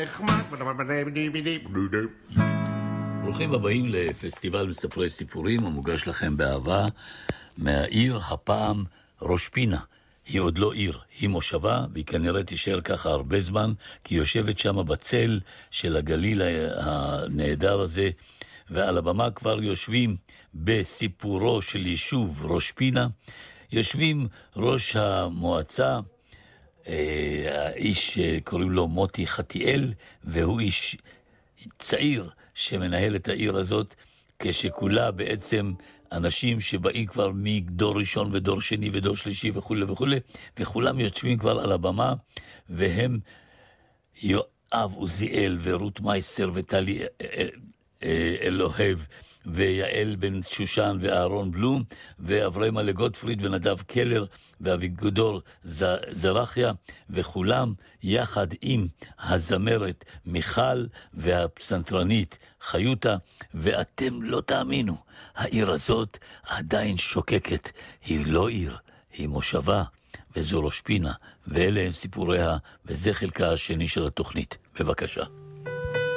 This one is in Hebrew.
נחמד. ברוכים הבאים לפסטיבל מספרי סיפורים המוגש לכם באהבה מהעיר הפעם ראש פינה. היא עוד לא עיר, היא מושבה, והיא כנראה תישאר ככה הרבה זמן, כי היא יושבת שם בצל של הגליל הנהדר הזה, ועל הבמה כבר יושבים בסיפורו של יישוב ראש פינה, יושבים ראש המועצה, האיש קוראים לו מוטי חתיאל, והוא איש צעיר שמנהל את העיר הזאת, כשכולה בעצם אנשים שבאים כבר מדור ראשון ודור שני ודור שלישי וכו' וכו', וכולם יושבים כבר על הבמה, והם יואב עוזיאל ורות מייסר וטלי אלוהב ויעל בן שושן ואהרון בלום ואברהם לגוטפריד ונדב קלר ואביגדור זרחיה, וכולם יחד עם הזמרת מיכל והפסנתרנית חיותה. ואתם לא תאמינו, העיר הזאת עדיין שוקקת, היא לא עיר, היא מושבה, וזו ראש פינה, ואלה הם סיפוריה, וזה חלקה השני של התוכנית. בבקשה.